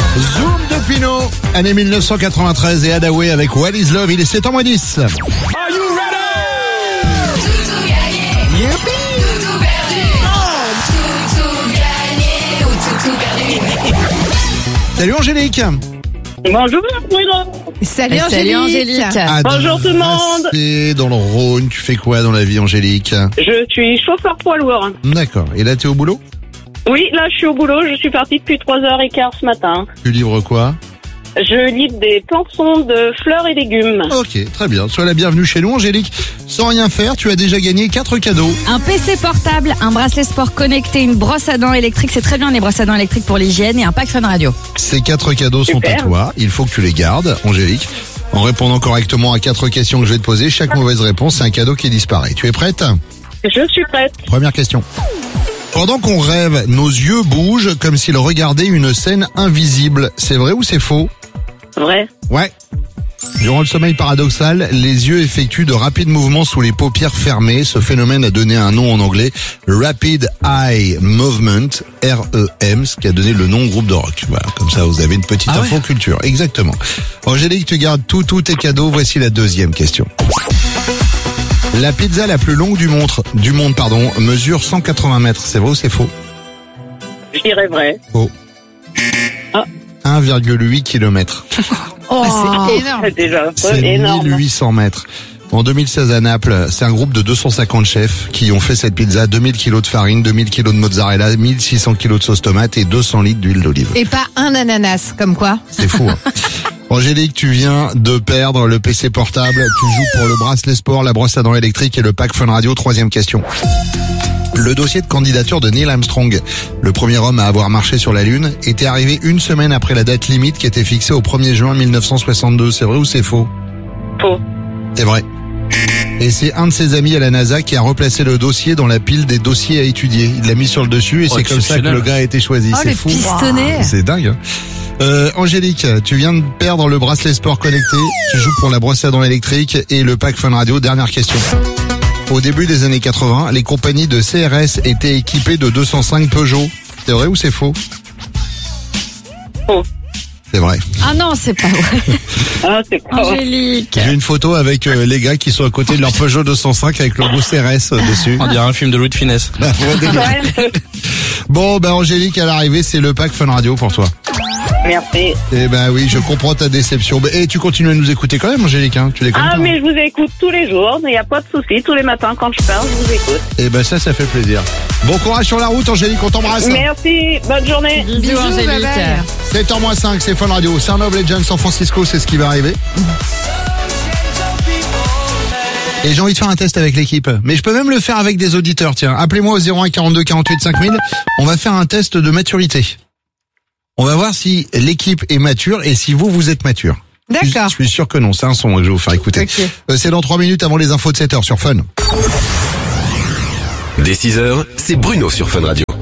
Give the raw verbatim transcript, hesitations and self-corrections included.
Zoom de Pino, année mille neuf cent quatre-vingt-treize et Hadaway avec What is Love, il est sept heures moins dix. Are you ready? Tout gagné. Youpi. Tout perdu. Oh. Tout gagné ou tout perdu. Salut Angélique. Bonjour Bruno. Salut, Salut Angélique. Angélique. À Bonjour tout le monde. Adressé dans le Rhône, tu fais quoi dans la vie Angélique? Je suis chauffeur poids lourd. D'accord, et là t'es au boulot? Oui, là je suis au boulot, je suis partie depuis trois heures quinze ce matin. Tu livres quoi? Je livre des plantations de fleurs et légumes. Ok, très bien, sois la bienvenue chez nous Angélique. Sans rien faire, tu as déjà gagné quatre cadeaux. Un P C portable, un bracelet sport connecté, une brosse à dents électrique, c'est très bien les brosses à dents électriques pour l'hygiène, et un pack Fun Radio. Ces quatre cadeaux Super. sont à toi, il faut que tu les gardes Angélique. En répondant correctement à quatre questions que je vais te poser, chaque mauvaise réponse c'est un cadeau qui disparaît. Tu es prête? Je suis prête. Première question. Pendant qu'on rêve, nos yeux bougent comme s'ils regardaient une scène invisible. C'est vrai ou c'est faux? Vrai. Ouais. Durant le sommeil paradoxal, les yeux effectuent de rapides mouvements sous les paupières fermées. Ce phénomène a donné un nom en anglais, Rapid Eye Movement, R E M, ce qui a donné le nom au groupe de rock. Voilà, comme ça vous avez une petite Ah info ouais. culture. Exactement. Angélique, tu gardes tout, tous tes cadeaux. Voici la deuxième question. La pizza la plus longue du monde, du monde pardon, mesure cent quatre-vingts mètres. C'est vrai ou c'est faux? Je dirais vrai. Faux. Ah. un virgule huit kilomètres. Oh, c'est énorme. C'est déjà C'est énorme. mille huit cents mètres. En deux mille seize à Naples, c'est un groupe de deux cent cinquante chefs qui ont fait cette pizza. deux mille kilos de farine, deux mille kilos de mozzarella, mille six cents kilos de sauce tomate et deux cents litres d'huile d'olive. Et pas un ananas, comme quoi. C'est fou, hein. Angélique, tu viens de perdre le P C portable. Tu joues pour le bracelet sport, la brosse à dents électrique et le pack Fun Radio. Troisième question. Le dossier de candidature de Neil Armstrong, le premier homme à avoir marché sur la Lune, était arrivé une semaine après la date limite qui était fixée au premier juin mille neuf cent soixante-deux. C'est vrai ou c'est faux? Faux. C'est vrai. Et c'est un de ses amis à la NASA qui a replacé le dossier dans la pile des dossiers à étudier. Il l'a mis sur le dessus et Oh, c'est comme ça que exceptionnel. le gars a été choisi. Oh, c'est le fou. pistonnet. C'est dingue. Hein. Euh, Angélique, tu viens de perdre le bracelet sport connecté. Tu joues pour la brosse à dents électrique et le pack Fun Radio. Dernière question. Au début des années quatre-vingts, les compagnies de C R S étaient équipées de deux cent cinq Peugeot. C'est vrai ou c'est faux? Faux. C'est vrai. Ah non, c'est pas vrai. Ah, c'est pas vrai. Angélique. J'ai une photo avec euh, les gars qui sont à côté de leur Peugeot deux cent cinq avec le logo C R S euh, dessus. On dirait un film de Louis de Funès. Ouais. Bon, ben Angélique, à l'arrivée, c'est le pack Fun Radio pour toi. Merci. Eh ben oui, je comprends ta déception. Et tu continues à nous écouter quand même, Angélique, hein? Tu les Ah, connais. mais je vous écoute tous les jours, il n'y a pas de souci. Tous les matins, quand je pars, je vous écoute. Eh ben ça, ça fait plaisir. Bon courage sur la route, Angélique, on t'embrasse. Merci, bonne journée. Bisous, Bisous, Angélique. bye bye. sept heures moins cinq, c'est Fun Radio. C'est un Noble Legends San Francisco, c'est ce qui va arriver. Et j'ai envie de faire un test avec l'équipe. Mais je peux même le faire avec des auditeurs, tiens. Appelez-moi au zéro un quarante-deux quarante-huit cinq mille. On va faire un test de maturité. On va voir si l'équipe est mature et si vous, vous êtes mature. D'accord. Je suis sûr que non, c'est un son que je vais vous faire écouter. Ok. Euh, c'est dans trois minutes avant les infos de sept heures sur Fun. Dès six heures, c'est Bruno sur Fun Radio.